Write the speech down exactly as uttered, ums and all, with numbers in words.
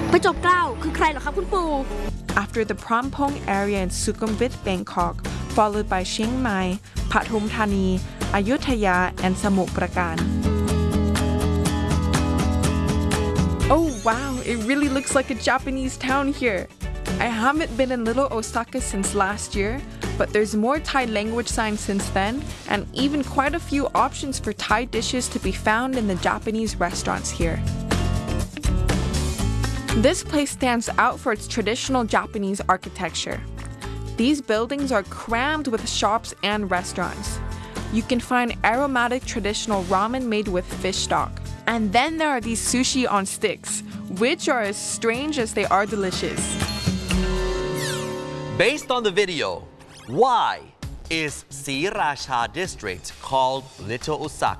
ประจบเกล้าคือใครเหรอครับคุณปู่ After the Prampong area in Sukhumvit, Bangkok, followed by Chiang Mai, Pathum Thani, Ayutthaya, and Samut Prakan. Oh wow, it really looks like a Japanese town here. I haven't been in Little Osaka since last year, but there's more Thai language signs since then, and even quite a few options for Thai dishes to be found in the Japanese restaurants here. This place stands out for its traditional Japanese architecture. These buildings are crammed with shops and restaurants. You can find aromatic traditional ramen made with fish stock. And then there are these sushi on sticks, which are as strange as they are delicious. Based on the video, why is Sri Racha district called Little Osaka?